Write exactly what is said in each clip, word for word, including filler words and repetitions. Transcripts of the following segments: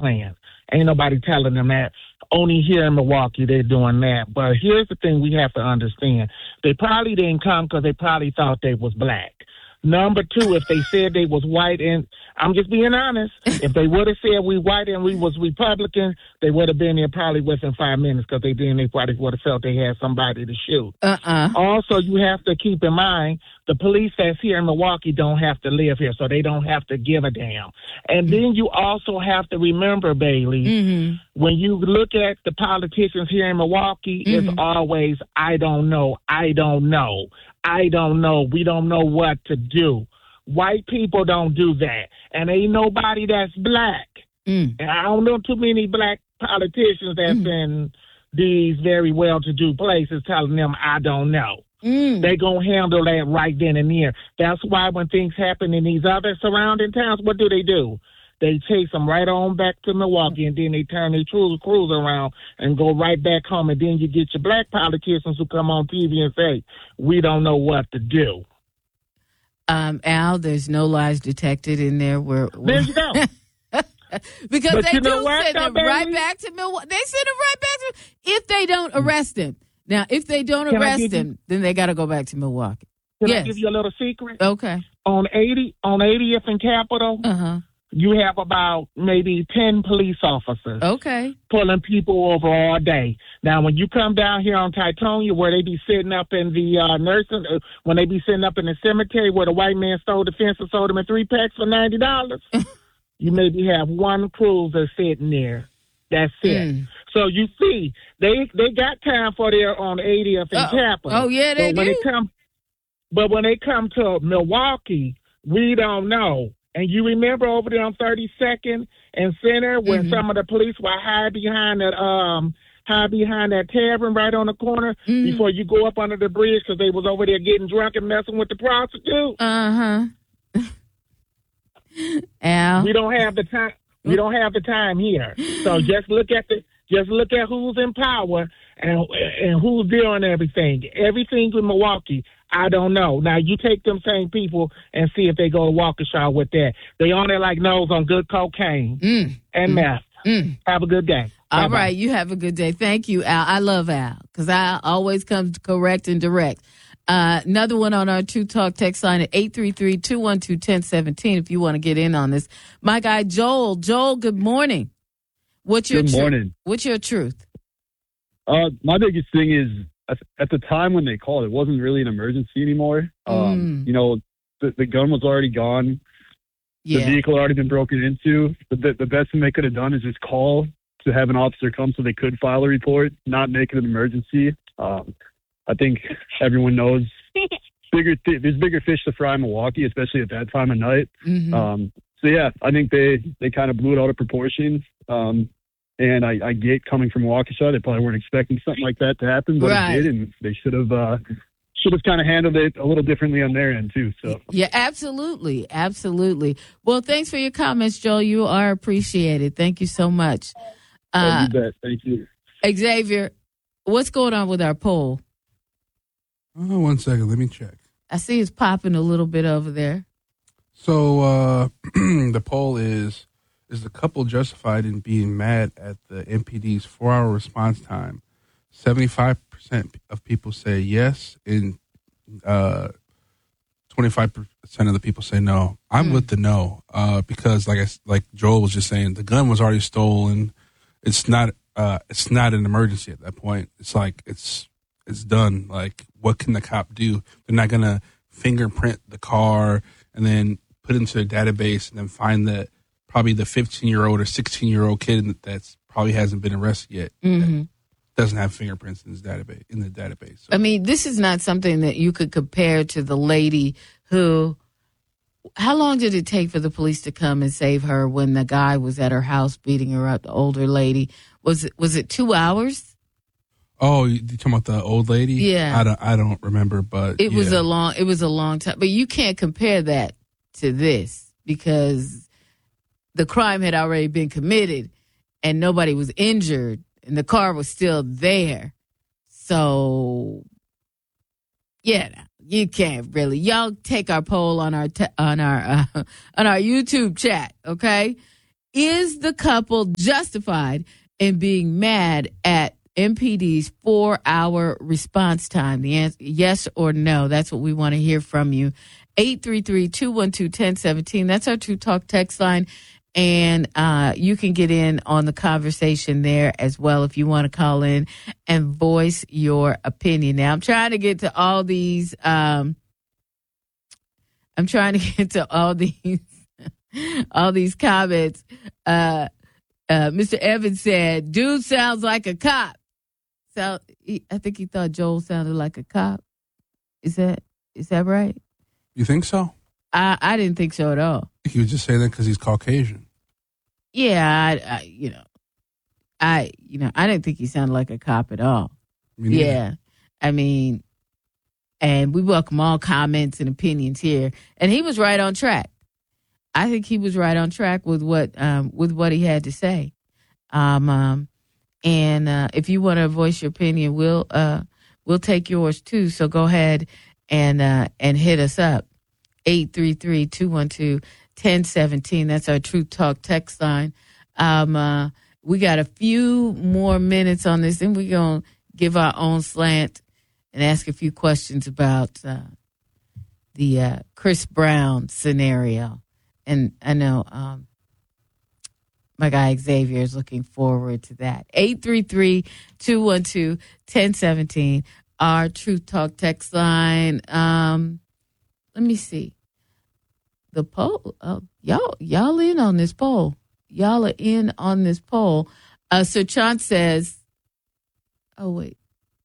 plans. Ain't nobody telling them that. Only here in Milwaukee they're doing that. But here's the thing we have to understand. They probably didn't come because they probably thought they was black. Number two, if they said they was white, and I'm just being honest, if they would have said we white and we was Republican, they would have been there probably within five minutes because they then they probably would have felt they had somebody to shoot. Uh-uh. Also, you have to keep in mind the police that's here in Milwaukee don't have to live here, so they don't have to give a damn. And then you also have to remember, Bailey, mm-hmm. when you look at the politicians here in Milwaukee, mm-hmm. it's always, I don't know, I don't know. I don't know. We don't know what to do. White people don't do that. And ain't nobody that's black. Mm. And I don't know too many black politicians that's mm. in these very well-to-do places telling them, I don't know. Mm. They going to handle that right then and there. That's why when things happen in these other surrounding towns, what do they do? They chase them right on back to Milwaukee, and then they turn their cruise, cruise around and go right back home. And then you get your black politicians who come on T V and say, we don't know what to do. Um, Al, there's no lies detected in there. Where, there you go. Because but they you know do what, send him right back to Milwaukee. They send him right back to if they don't arrest him. Now, if they don't Can arrest him, you, then they got to go back to Milwaukee. Can yes. I give you a little secret? Okay. On eighty, on eightieth and Capitol, uh-huh. you have about maybe ten police officers. Okay. Pulling people over all day. Now, when you come down here on Titonia, where they be sitting up in the uh, nursing, uh, when they be sitting up in the cemetery where the white man stole the fence and sold them in three packs for ninety dollars, you maybe have one cruiser sitting there. That's it. Mm. So you see, they they got time for their on eightieth and Uh-oh. Capitol. Oh, yeah, they but when do. They come, but when they come to Milwaukee, we don't know. And you remember over there on thirty-second and Center when mm-hmm. some of the police were hide behind that um hide behind that tavern right on the corner mm-hmm. before you go up under the bridge because they was over there getting drunk and messing with the prostitute. Uh huh. Al, we don't have the time. We don't have the time here. So just look at the just look at who's in power and and who's doing everything. Everything in Milwaukee. I don't know. Now, you take them same people and see if they go to Waukesha with that. They on there like nose on good cocaine mm. and mm. meth. Mm. Have a good day. All Bye-bye. right. You have a good day. Thank you, Al. I love Al because Al always comes correct and direct. Uh, another one on our True Talk text line at eight three three, two one two, one zero one seven if you want to get in on this. My guy, Joel. Joel, good morning. What's your Good tru- morning. What's your truth? Uh, my biggest thing is, at the time when they called, it wasn't really an emergency anymore. Um, Mm. You know, the, the gun was already gone. Yeah. The vehicle had already been broken into. The, the best thing they could have done is just call to have an officer come so they could file a report, not make it an emergency. Um, I think everyone knows bigger th- there's bigger fish to fry in Milwaukee, especially at that time of night. Mm-hmm. Um, so, yeah, I think they, they kind of blew it out of proportion. Um, and I, I get coming from Waukesha, they probably weren't expecting something like that to happen, but right. it did, and they should have uh, should have kind of handled it a little differently on their end, too. So yeah, absolutely. Absolutely. Well, thanks for your comments, Joel. You are appreciated. Thank you so much. Uh, you bet. Thank you. Xavier, what's going on with our poll? Oh, one second. Let me check. I see it's popping a little bit over there. So uh, the poll is, is the couple justified in being mad at the M P D's four-hour response time? seventy-five percent of people say yes, and uh, twenty-five percent of the people say no. I'm mm. with the no uh, because, like I, like Joel was just saying, the gun was already stolen. It's not uh, it's not an emergency at that point. It's like it's it's done. Like, what can the cop do? They're not gonna fingerprint the car and then put it into a database and then find that probably the fifteen-year-old or sixteen-year-old kid that's probably hasn't been arrested yet. Mm-hmm. Doesn't have fingerprints in his database. In the database. So. I mean, this is not something that you could compare to the lady who. How long did it take for the police to come and save her when the guy was at her house beating her up? The older lady, was it was it two hours? Oh, you talking about the old lady? Yeah, I don't. I don't remember, but it yeah. was a long. It was a long time, but you can't compare that to this because the crime had already been committed and nobody was injured. And the car was still there. So, yeah, you can't really. Y'all take our poll on our te- on our uh, on our YouTube chat, okay? is the couple justified in being mad at M P D's four-hour response time? The answer, yes or no. That's what we want to hear from you. eight three three, two one two, one zero one seven. That's our True Talk text line. And uh, you can get in on the conversation there as well if you want to call in and voice your opinion. Now, I'm trying to get to all these. Um, I'm trying to get to all these, all these comments. Uh, uh, Mister Evans said, "Dude sounds like a cop." So he, I think he thought Joel sounded like a cop. Is that is that right? You think so? I, I didn't think so at all. He was just saying that because he's Caucasian. Yeah, I, I, you know, I, you know, I didn't think he sounded like a cop at all. Yeah, I mean, and we welcome all comments and opinions here. And he was right on track. I think he was right on track with what, um, with what he had to say. Um, um and uh, if you want to voice your opinion, we'll, uh, we'll take yours too. So go ahead and uh, and hit us up. eight three three, two one two, one zero one seven. That's our True Talk text line. Um, uh, we got a few more minutes on this, and we're going to give our own slant and ask a few questions about uh, the uh, Chris Brown scenario. And I know um, my guy Xavier is looking forward to that. eight three three, two one two, one zero one seven, our True Talk text line. Um, let me see. The poll, uh, y'all, y'all in on this poll. Y'all are in on this poll. Uh, Sir Chant says, oh, wait.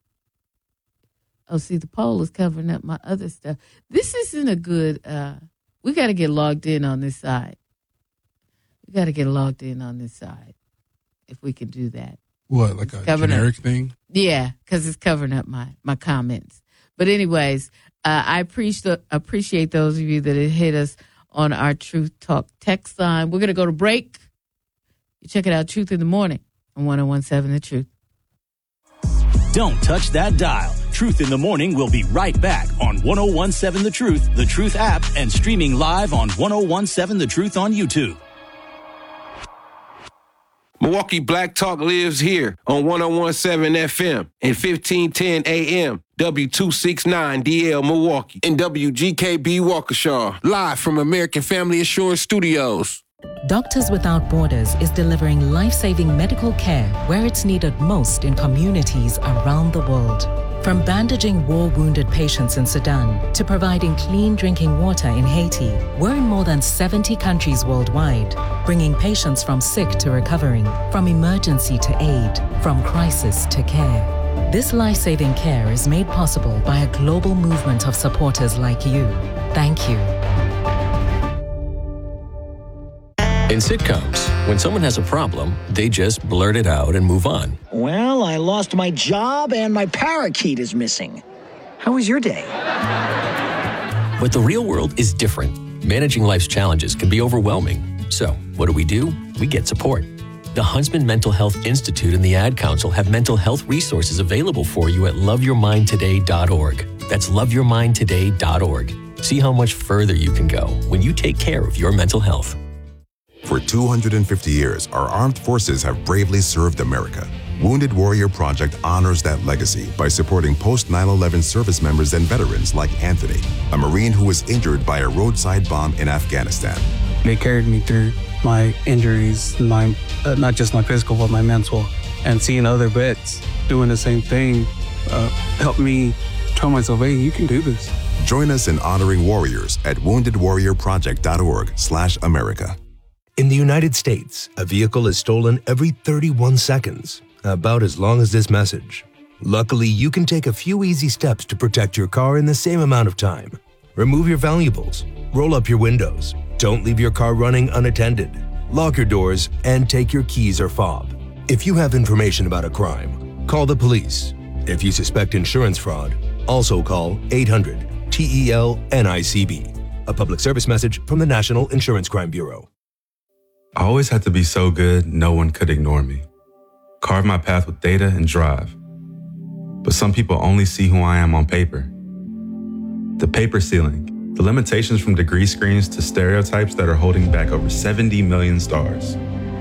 Oh, see, the poll is covering up my other stuff. This isn't a good, uh, we got to get logged in on this side. We got to get logged in on this side if we can do that. What, like it's a generic up, thing? Yeah, because it's covering up my, my comments. But anyways, uh, I appreciate, appreciate those of you that have hit us on our Truth Talk text line. We're going to go to break. You check it out, Truth in the Morning on one oh one seven The Truth. Don't touch that dial. Truth in the Morning will be right back on one oh one seven The Truth, The Truth app, and streaming live on one oh one seven The Truth on YouTube. Milwaukee Black Talk lives here on one oh one seven F M and fifteen ten A M. W two sixty-nine D L Milwaukee and W G K B Waukesha, live from American Family Assurance Studios. Doctors Without Borders is delivering life-saving medical care where it's needed most in communities around the world. From bandaging war-wounded patients in Sudan to providing clean drinking water in Haiti, we're in more than seventy countries worldwide, bringing patients from sick to recovering, from emergency to aid, from crisis to care. This life-saving care is made possible by a global movement of supporters like you. Thank you. In sitcoms, when someone has a problem, they just blurt it out and move on. Well, I lost my job and my parakeet is missing. How was your day? But the real world is different. Managing life's challenges can be overwhelming. So, what do we do? We get support. The Huntsman Mental Health Institute and the Ad Council have mental health resources available for you at love your mind today dot org. That's love your mind today dot org. See how much further you can go when you take care of your mental health. For two hundred fifty years, our armed forces have bravely served America. Wounded Warrior Project honors that legacy by supporting post nine eleven service members and veterans like Anthony, a Marine who was injured by a roadside bomb in Afghanistan. They carried me through my injuries, my uh, not just my physical, but my mental. And seeing other vets doing the same thing uh, helped me tell myself, hey, you can do this. Join us in honoring warriors at wounded warrior project dot org slash America. In the United States, a vehicle is stolen every thirty-one seconds, about as long as this message. Luckily, you can take a few easy steps to protect your car in the same amount of time. Remove your valuables, roll up your windows, don't leave your car running unattended, lock your doors, and take your keys or fob. If you have information about a crime, call the police. If you suspect insurance fraud, also call eight hundred T E L N I C B. A public service message from the National Insurance Crime Bureau. I always had to be so good, no one could ignore me. Carve my path with data and drive. But some people only see who I am on paper. The paper ceiling, the limitations from degree screens to stereotypes that are holding back over seventy million stars.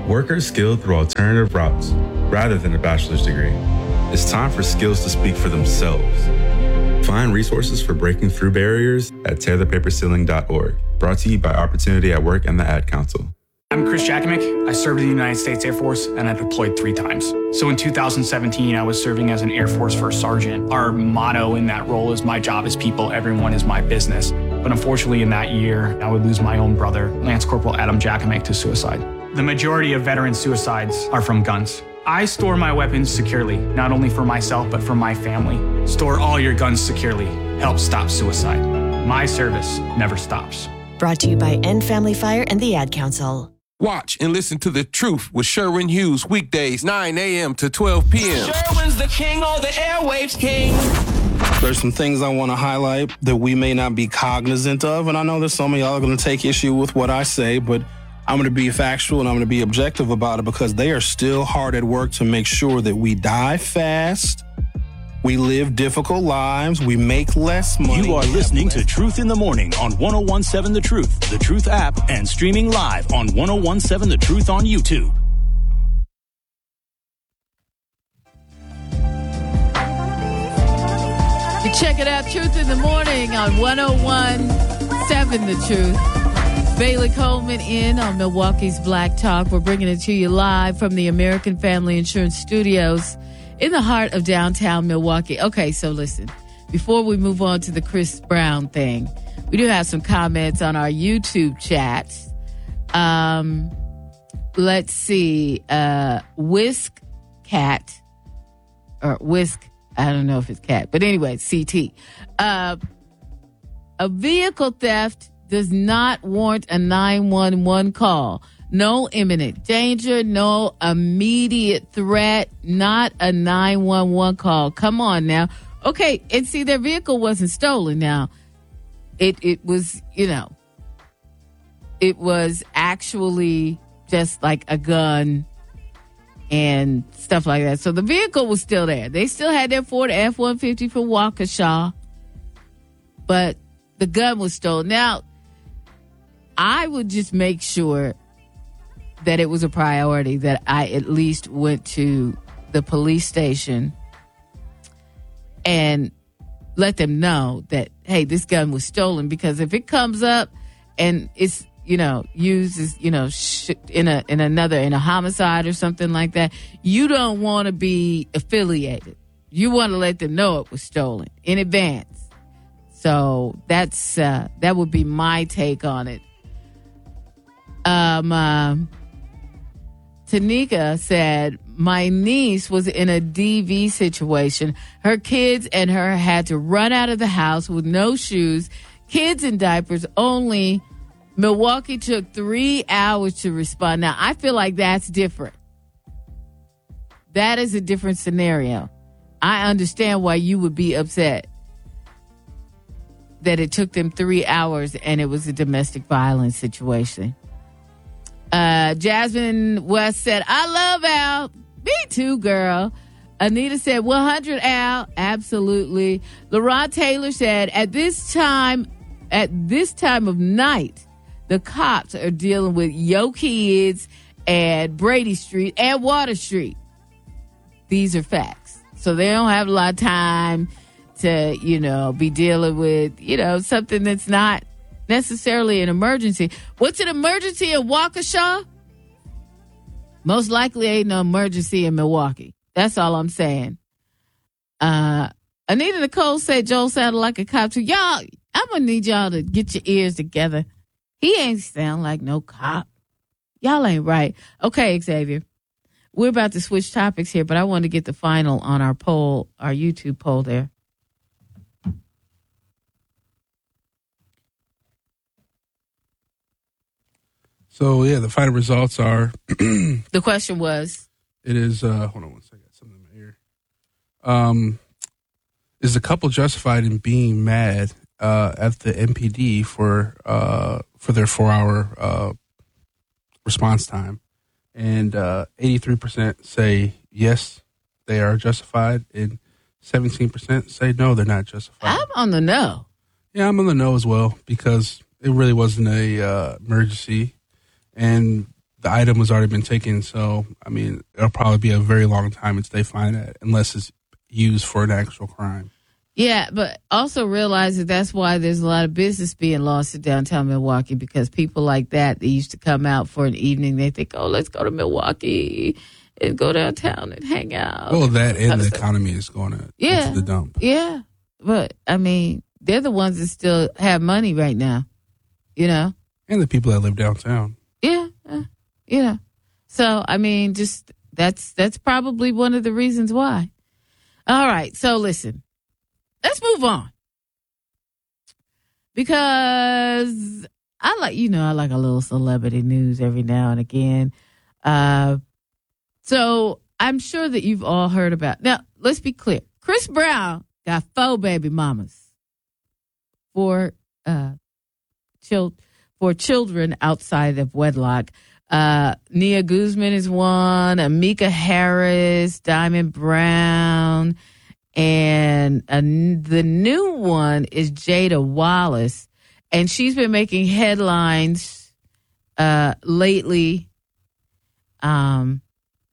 Work are skilled through alternative routes rather than a bachelor's degree. It's time for skills to speak for themselves. Find resources for breaking through barriers at tear the paper ceiling dot org. Brought to you by Opportunity at Work and the Ad Council. I'm Chris Jakimick. I served in the United States Air Force and I deployed three times. So in two thousand seventeen, I was serving as an Air Force First Sergeant. Our motto in that role is my job is people, everyone is my business. But unfortunately in that year, I would lose my own brother, Lance Corporal Adam Jakimick, to suicide. The majority of veteran suicides are from guns. I store my weapons securely, not only for myself, but for my family. Store all your guns securely. Help stop suicide. My service never stops. Brought to you by End Family Fire and the Ad Council. Watch and listen to The Truth with Sherwin Hughes weekdays nine a.m. to twelve p.m. Sherwin's the king or the airwaves king. There's some things I want to highlight that we may not be cognizant of, and I know that some of y'all are going to take issue with what I say, but I'm going to be factual and I'm going to be objective about it because they are still hard at work to make sure that we die fast, we live difficult lives, we make less money. You are listening to Truth in the Morning on one oh one seven The Truth, The Truth app, and streaming live on one oh one seven The Truth on YouTube. You check it out, Truth in the Morning on one oh one seven The Truth. Bailey Coleman in on Milwaukee's Black Talk. We're bringing it to you live from the American Family Insurance Studios in the heart of downtown Milwaukee. Okay, so listen, before we move on to the Chris Brown thing, we do have some comments on our YouTube chat. Um, let's see, uh, Whisk Cat, or Whisk, I don't know if it's cat, but anyway, C T. Uh, a vehicle theft does not warrant a nine one one call. No imminent danger, no immediate threat, not a nine one one call. Come on now. Okay, and see, their vehicle wasn't stolen now. It it was, you know, it was actually just like a gun and stuff like that. So the vehicle was still there. They still had their Ford F one fifty from Waukesha, but the gun was stolen. Now, I would just make sure that it was a priority that I at least went to the police station and let them know that, hey, this gun was stolen. Because if it comes up and it's, you know, used as, you know, sh- in a in another, in a homicide or something like that, you don't want to be affiliated. You want to let them know it was stolen in advance. So that's uh, that would be my take on it. Um, uh, Tanika said, my niece was in a D V situation. Her kids and her had to run out of the house with no shoes, kids in diapers only. Milwaukee took three hours to respond. Now, I feel like that's different. That is a different scenario. I understand why you would be upset that it took them three hours and it was a domestic violence situation. Uh, Jasmine West said, I love Al. Me too, girl. Anita said, one hundred Al. Absolutely. LaRon Taylor said, at this time, at this time of night, the cops are dealing with Yo Kids and Brady Street and Water Street. These are facts. So they don't have a lot of time to, you know, be dealing with, you know, something that's not necessarily an emergency. What's an emergency in Waukesha? Most likely ain't no emergency in Milwaukee. That's all I'm saying. Uh, Anita Nicole said Joel sounded like a cop too. Y'all, I'm going to need y'all to get your ears together. He ain't sound like no cop. Y'all ain't right. Okay, Xavier. We're about to switch topics here, but I want to get the final on our poll, our YouTube poll there. So, yeah, the final results are... The question was? It is... Uh, hold on one second. Something in my ear. Um, is the couple justified in being mad uh, at the M P D for uh, for their four-hour uh, response time? And uh, eighty-three percent say yes, they are justified, and seventeen percent say no, they're not justified. I'm on the no. Yeah, I'm on the no as well, because it really wasn't a uh, emergency. And the item has already been taken. So, I mean, it'll probably be a very long time until they find it, unless it's used for an actual crime. Yeah, but also realize that that's why there's a lot of business being lost in downtown Milwaukee, because people like that, they used to come out for an evening. They think, oh, let's go to Milwaukee and go downtown and hang out. Well, that and the economy is going to yeah, the dump. Yeah, but, I mean, they're the ones that still have money right now, you know? And the people that live downtown. Yeah, uh, you know. So, I mean, just that's that's probably one of the reasons why. All right, so listen. Let's move on, because I like, you know, I like a little celebrity news every now and again. Uh, so I'm sure that you've all heard about. Now, let's be clear. Chris Brown got four baby mamas for uh, chil- for children outside of wedlock. Uh, Nia Guzman is one, Amika Harris, Diamond Brown. And uh, the new one is Jada Wallace, and she's been making headlines uh, lately um,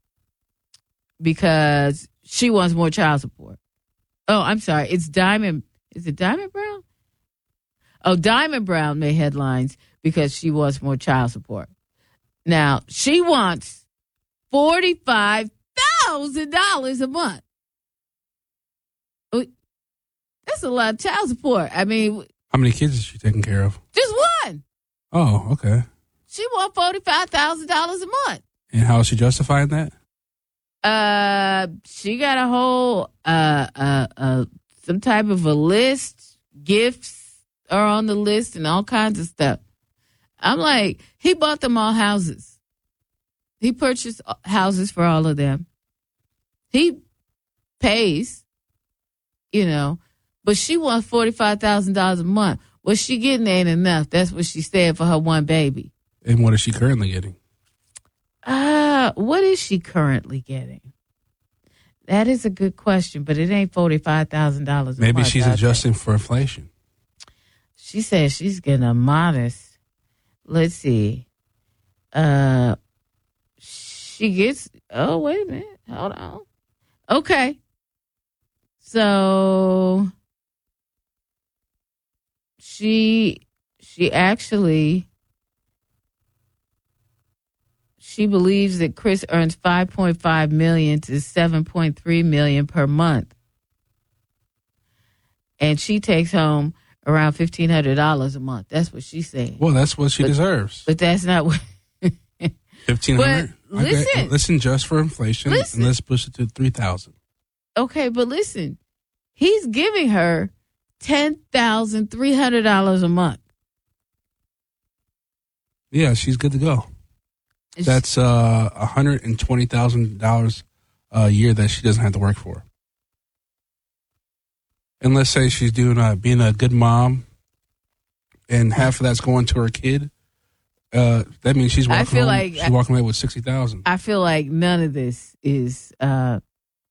because she wants more child support. Oh, I'm sorry. It's Diamond. Is it Diamond Brown? Oh, Diamond Brown made headlines because she wants more child support. Now, she wants forty-five thousand dollars a month. That's a lot of child support. I mean, how many kids is she taking care of? Just one. Oh, okay. She wants forty-five thousand dollars a month. And how is she justifying that? Uh, she got a whole uh uh uh some type of a list. Gifts are on the list and all kinds of stuff. I'm like, he bought them all houses. He purchased houses for all of them. He pays, you know. But she wants forty-five thousand dollars a month. What she getting ain't enough. That's what she said for her one baby. And what is she currently getting? Uh, what is she currently getting? That is a good question, but it ain't forty-five thousand dollars a month. Maybe she's adjusting for inflation. She says she's getting a modest, let's see. Uh, she gets, oh, wait a minute. Hold on. Okay. So... She she actually she believes that Chris earns five point five million to seven point three million per month, and she takes home around fifteen hundred dollars a month. That's what she's saying. Well, that's what she but, deserves. But that's not what. Fifteen hundred. Listen, okay, listen, just for inflation, listen. and let's push it to three thousand. Okay, but listen, he's giving her ten thousand three hundred dollars a month. Yeah, she's good to go. It's, That's uh, one hundred twenty thousand dollars a year that she doesn't have to work for. And let's say she's doing uh, being a good mom, and half of that's going to her kid. Uh, that means she's walking. I feel home, like she's walking away with sixty thousand. I feel like none of this is. Uh,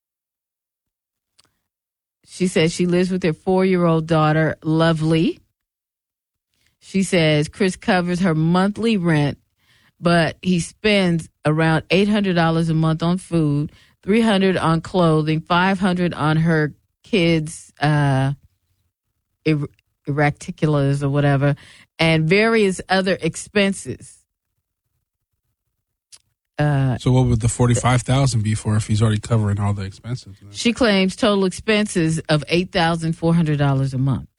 She says she lives with her four-year-old daughter, Lovely. She says Chris covers her monthly rent, but he spends around eight hundred dollars a month on food, three hundred dollars on clothing, five hundred dollars on her kids' uh, ir- iracticulars or whatever, and various other expenses. Uh, so what would the forty-five thousand dollars be for if he's already covering all the expenses? She claims total expenses of eight thousand four hundred dollars a month.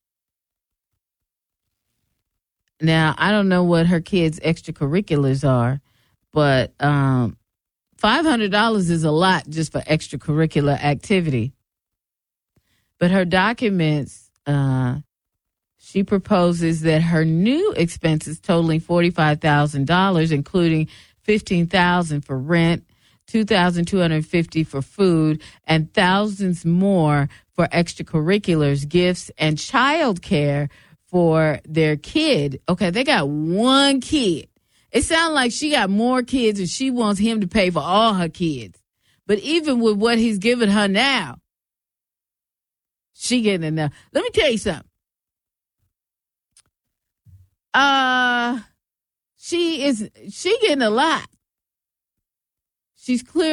Now, I don't know what her kids' extracurriculars are, but um, five hundred dollars is a lot just for extracurricular activity. But her documents, uh, she proposes that her new expenses totaling forty-five thousand dollars, including fifteen thousand dollars for rent, two thousand two hundred fifty dollars for food, and thousands more for extracurriculars, gifts, and child care for their kid. Okay, they got one kid. It sounds like she got more kids and she wants him to pay for all her kids. But even with what he's giving her now, she getting enough. Let me tell you something. Uh... she is she getting a lot. She's clear.